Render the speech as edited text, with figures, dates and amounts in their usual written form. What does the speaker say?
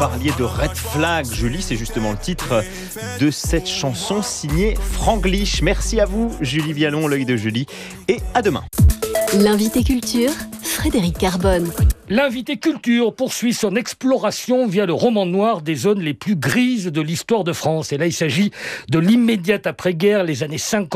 parliez de Red Flag. Julie, c'est justement le titre de cette chanson signée Franglish. Merci à vous, Julie Vialon, l'œil de Julie. Et à demain. L'invité culture, Frédéric Carbone. L'invité culture poursuit son exploration via le roman noir des zones les plus grises de l'histoire de France. Et là, il s'agit de l'immédiate après-guerre, les années 50.